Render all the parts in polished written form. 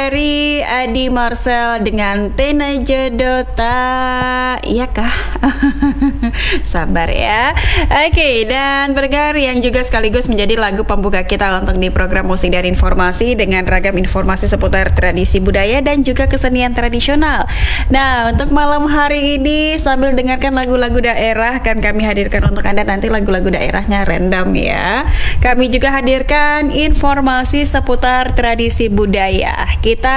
dari Adi Marcel dengan Tena Jodota. Iya kah? Sabar ya. Oke, dan pendengar yang juga sekaligus menjadi lagu pembuka kita untuk di program musik dan informasi dengan ragam informasi seputar tradisi budaya dan juga kesenian tradisional. Nah, untuk malam hari ini sambil dengarkan lagu-lagu daerah, kan kami hadirkan untuk Anda nanti lagu-lagu daerahnya random ya. Kami juga hadirkan informasi seputar tradisi budaya. Kita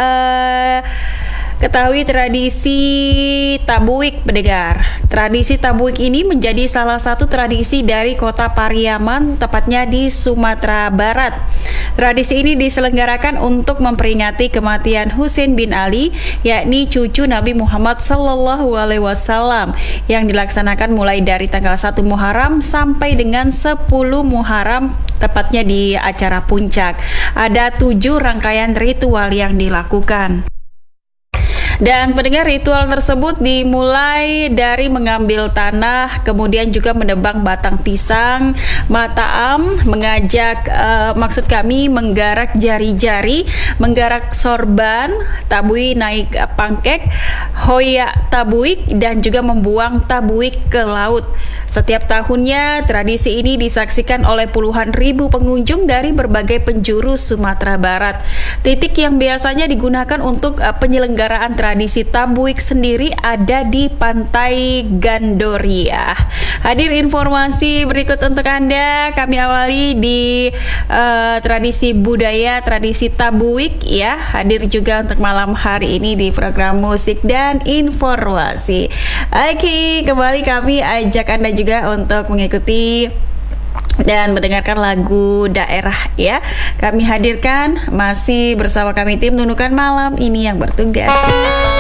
ketahui tradisi Tabuik, pendengar. Tradisi Tabuik ini menjadi salah satu tradisi dari kota Pariaman, tepatnya di Sumatera Barat. Tradisi ini diselenggarakan untuk memperingati kematian Husain bin Ali, yakni cucu Nabi Muhammad SAW, yang dilaksanakan mulai dari tanggal 1 Muharram sampai dengan 10 Muharram, tepatnya di acara puncak. Ada 7 rangkaian ritual yang dilakukan. Dan pendengar, ritual tersebut dimulai dari mengambil tanah, kemudian juga menebang batang pisang, mataam, mengajak, maksud kami menggarak jari-jari, menggarak sorban, tabui naik pangkek, hoya tabuik, dan juga membuang tabuik ke laut. Setiap tahunnya, tradisi ini disaksikan oleh puluhan ribu pengunjung dari berbagai penjuru Sumatera Barat. Titik yang biasanya digunakan untuk penyelenggaraan tradisi Tabuik sendiri ada di Pantai Gandoria. Hadir informasi berikut untuk Anda. Kami awali di tradisi budaya, tradisi Tabuik ya. Hadir juga untuk malam hari ini di program musik dan informasi. Oke, kembali kami ajak Anda juga untuk mengikuti dan mendengarkan lagu daerah ya. Kami hadirkan masih bersama kami tim Nunukan Malam ini yang bertugas.